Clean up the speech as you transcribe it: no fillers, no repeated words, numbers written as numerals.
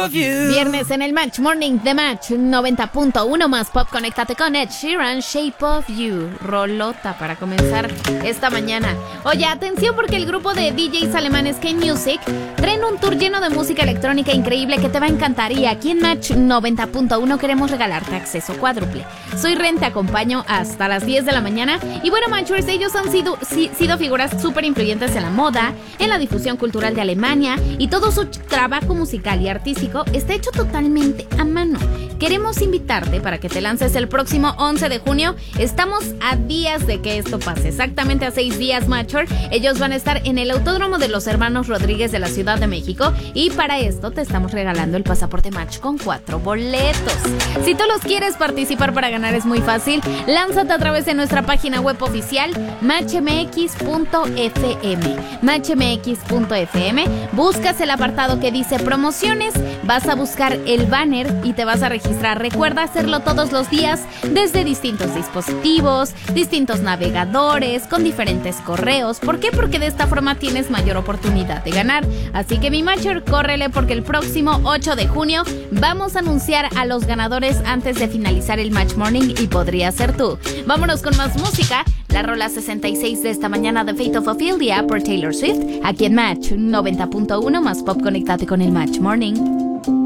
of You. Viernes en el Match Morning de Match 90.1 más pop. Conéctate con Ed Sheeran, Shape of You. Rolota para comenzar esta mañana. Oye, atención porque el grupo de DJs alemanes K-Music traen un tour lleno de música electrónica increíble que te va a encantar. Y aquí en Match 90.1 queremos regalarte acceso cuádruple. Soy Ren, te acompaño hasta las 10 de la mañana. Y bueno, Matchers, ellos han sido figuras súper influyentes en la moda, en la difusión cultural de Alemania, y todo su trabajo musical y artístico está hecho totalmente a mano. Queremos invitarte para que te lances el próximo 11 de junio. Estamos a días de que esto pase, exactamente a 6 días, Matcher. Ellos van a estar en el Autódromo de los Hermanos Rodríguez de la Ciudad de México, y para esto te estamos regalando el pasaporte Match con 4 boletos. Si tú los quieres participar para ganar es muy fácil. Lánzate a través de nuestra página web oficial matchmx.fm. matchmx.fm. Buscas el apartado que dice promociones, vas a buscar el banner y te vas a registrar. Recuerda hacerlo todos los días desde distintos dispositivos, distintos navegadores, con diferentes correos. ¿Por qué? Porque de esta forma tienes mayor oportunidad de ganar. Así que mi Matcher, córrele porque el próximo 8 de junio vamos a anunciar a los ganadores antes de finalizar el Match Morning y podría ser tú. Vámonos con más música. La rola 66 de esta mañana de Fate of Ophelia por Taylor Swift, aquí en Match 90.1 más pop. Conéctate con el Match Morning.